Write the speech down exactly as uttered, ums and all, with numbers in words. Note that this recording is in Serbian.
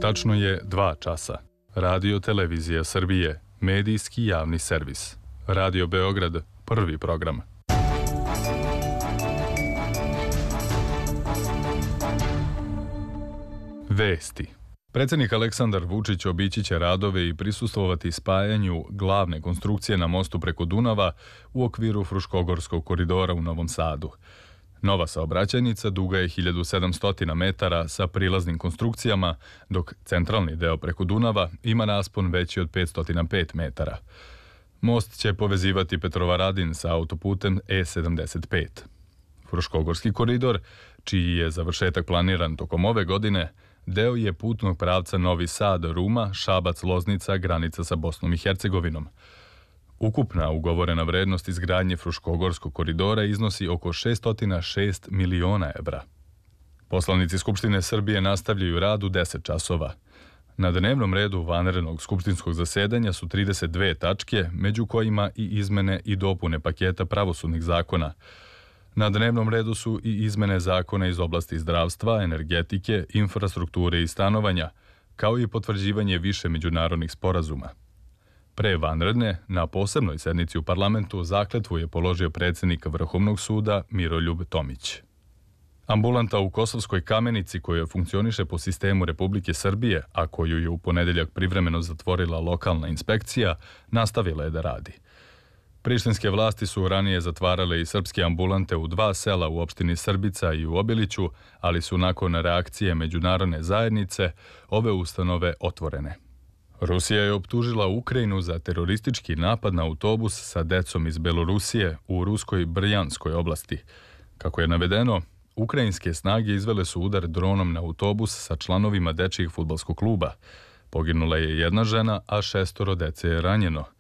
Tačno je dva časa. Radio Televizija Srbije, medijski javni servis. Radio Beograd, prvi program. Vesti. Predsjednik Aleksandar Vučić obići će radove i prisustvovati spajanju glavne konstrukcije na mostu preko Dunava u okviru Fruškogorskog koridora u Novom Sadu. Nova saobraćajnica duga je hiljadu sedamsto metara sa prilaznim konstrukcijama, dok centralni deo preko Dunava ima raspon veći od petsto pet metara. Most će povezivati Petrovaradin sa autoputem E sedamdeset pet. Fruškogorski koridor, čiji je završetak planiran tokom ove godine, deo je putnog pravca Novi Sad, Ruma, Šabac, Loznica, granica sa Bosnom i Hercegovinom. Ukupna ugovorena vrednost izgradnje Fruškogorskog koridora iznosi oko šessto šest miliona evra. Poslanici Skupštine Srbije nastavljaju rad u deset časova. Na dnevnom redu vanrednog skupštinskog zasedanja su trideset dve tačke, među kojima i izmene i dopune paketa pravosudnih zakona. Na dnevnom redu su i izmene zakona iz oblasti zdravstva, energetike, infrastrukture i stanovanja, kao i potvrđivanje više međunarodnih sporazuma. Pre vanredne, na posebnoj sednici u parlamentu zakletvu je položio predsjednik Vrhovnog suda Miroljub Tomić. Ambulanta u Kosovskoj Kamenici, koja funkcioniše po sistemu Republike Srbije, a koju je u ponedeljak privremeno zatvorila lokalna inspekcija, nastavila je da radi. Prištinske vlasti su ranije zatvarale i srpske ambulante u dva sela u opštini Srbica i u Obiliću, ali su nakon reakcije međunarodne zajednice ove ustanove otvorene. Rusija je optužila Ukrajinu za teroristički napad na autobus sa decom iz Belorusije u ruskoj Brjanskoj oblasti. Kako je navedeno, ukrajinske snage izvele su udar dronom na autobus sa članovima dečijeg fudbalskog kluba. Poginula je jedna žena, a šestoro dece je ranjeno.